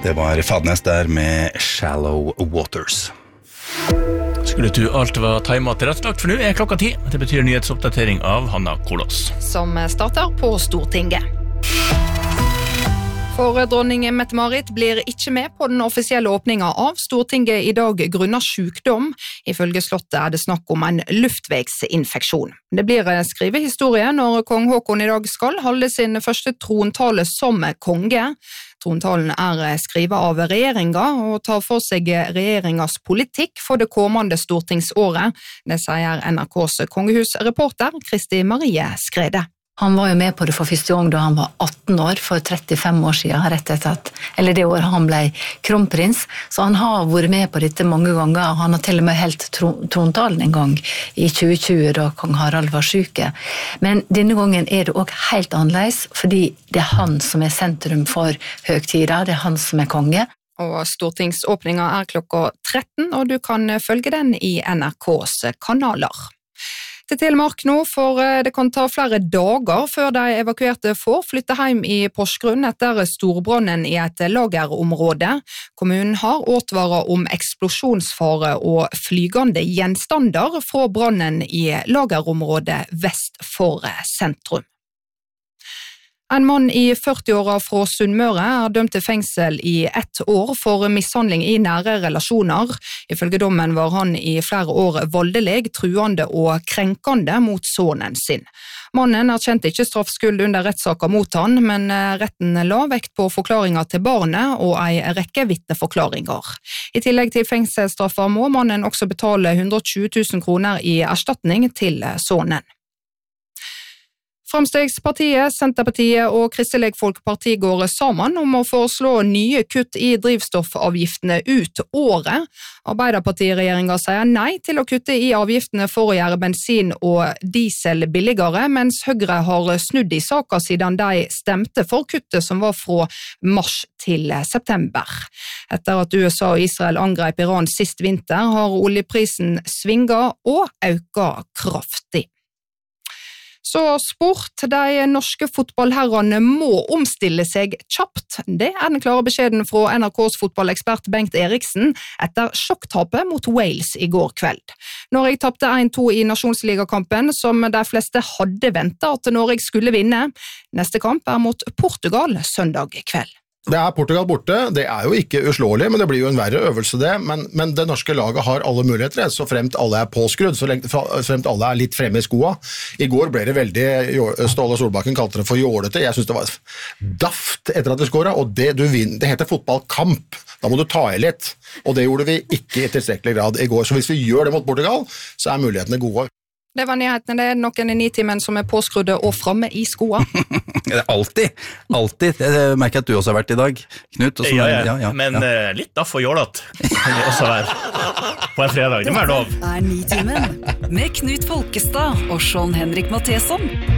Det var Fadnes der med Shallow Waters. Skulle du alt var timet til rettlagt, for nå klokka 10. Det betyr nyhetsoppdatering av Hanna Kolås. Som starter på Stortinget. For dronning Mette-Marit blir ikke med på den offisielle åpningen av Stortinget i dag grunnet sykdom. Ifølge slottet det snakk om en luftveisinfeksjon. Det blir skrevet historie når kong Håkon i dag skal holde sin første trontale som konge. Trontalen skrevet av regjeringen og tar for seg regjeringens politikk for det kommende stortingsåret. Det sier NRKs kongehusreporter Kristi Marie Skrede. Han var jo med på det for første gang da han var 18 år, for 35 år siden, rett etter eller det året han ble kronprins. Så han har vært med på dette mange ganger, og han har til og med helt trontalen en gang i 2020 da kong Harald var syke. Men denne gangen det også helt annerledes, fordi det han som sentrum for høgtida, det han som konge. Og stortingsåpningen klokka 13, og du kan følge den i NRKs kanaler. Til Telemark nå, for det kan ta flere dager før de evakuerte får flytte hjem i Porsgrunn etter storbrannen i et lagerområde. Kommunen har advaret om eksplosjonsfare og flygende gjenstander fra brannen i lagerområdet vest for sentrum. En mann i 40-åra fra Sunnmøre dømt til fengsel i 1 år for mishandling i nære relasjoner. Ifølge dommen var han i flere år voldelig, truende og krenkende mot sønnen sin. Mannen erkjente ikke straffskyld under rettssaken mot han, men retten la vekt på forklaringer til barnet og en rekke vitneforklaringer. I tillegg til fengselsstraffer må mannen også betale 120 000 kroner i erstatning til sønnen. Fremskrittspartiet, Senterpartiet og Kristelig Folkeparti går sammen om å foreslå nye kutt i drivstoffavgiftene ut året. Arbeiderpartiregjeringen sier nei til å kutte i avgiftene for å gjøre bensin og diesel billigere, mens Høyre har snudd i saken siden de stemte for kuttet som var fra mars til september. Etter at USA og Israel angrep Iran sist vinter, har oljeprisen svinget og økt kraftig. Så sport, de norske fotballherrene må omstille seg kjapt. Det den klare beskjeden fra NRKs fotballekspert Bengt Eriksen etter sjokktapet mot Wales i går kveld. Norge tapte 1-2 i nasjonsligakampen, som de fleste hadde ventet at Norge skulle vinne. Neste kamp mot Portugal søndag kveld. Det Portugal borte, det jo ikke uslåelig, men det blir jo en verre øvelse det, men det norske laget har alle muligheter, så fremt alle påskrudd, så fremt alle litt fremme i skoa. I går ble det veldig, Ståle Solbakken kalte det for jålete, jeg synes det var daft etter at de skåret, og det heter fotballkamp, da må du ta i litt, og det gjorde vi ikke i tilstrekkelig grad i går, så hvis vi gjør det mot Portugal, så mulighetene gode. Det var nyhetene, det noen i Nitimen som påskrudde og fremme i skoa. Det alltid. Jeg merker at du også har vært i dag, Knut. Ja, men litt da for jålet kan vi også være på en fredag, det må være lov. Nitimen med Knut Folkestad og Sean Henrik Matheson.